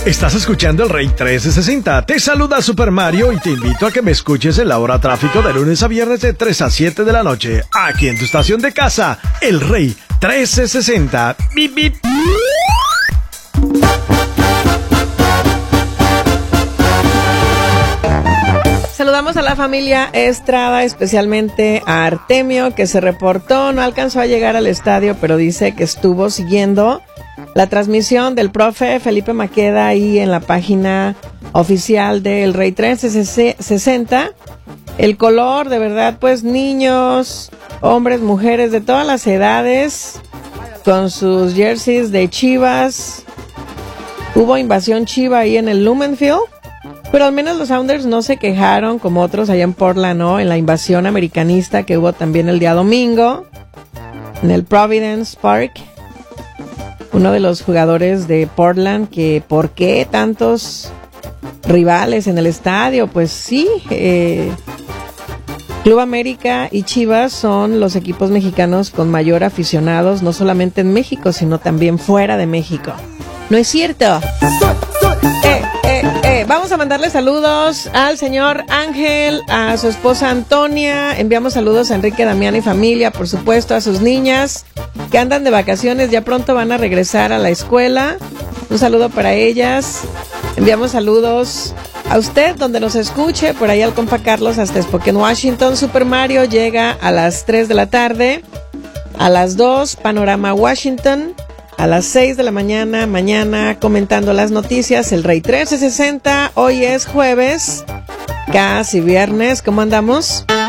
Estás escuchando el Rey 1360. Te saluda Super Mario y te invito a que me escuches en la hora tráfico de lunes a viernes de 3 a 7 de la noche. Aquí en tu estación de casa, el Rey 1360. Bip, bip. Saludamos a la familia Estrada, especialmente a Artemio, que se reportó, no alcanzó a llegar al estadio, pero dice que estuvo siguiendo la transmisión del profe Felipe Maqueda ahí en la página oficial del Rey 1360. El color, de verdad, pues niños, hombres, mujeres de todas las edades, con sus jerseys de Chivas. Hubo invasión Chiva ahí en el Lumen Field. Pero al menos los Sounders no se quejaron como otros allá en Portland, ¿no? En la invasión americanista que hubo también el día domingo en el Providence Park. Uno de los jugadores de Portland que ¿por qué tantos rivales en el estadio? Pues sí, Club América y Chivas son los equipos mexicanos con mayor aficionados, no solamente en México, sino también fuera de México. ¿No es cierto? Vamos a mandarle saludos al señor Ángel, a su esposa Antonia. Enviamos saludos a Enrique, Damián y familia, por supuesto, a sus niñas que andan de vacaciones, ya pronto van a regresar a la escuela. Un saludo para ellas. Enviamos saludos a usted donde nos escuche, por ahí al compa Carlos hasta Spokane, Washington. Super Mario llega a las 3 de la tarde, a las 2 Panorama Washington, a las 6 de la mañana comentando las noticias, el Rey 1360. Hoy es jueves, casi viernes. ¿Cómo andamos?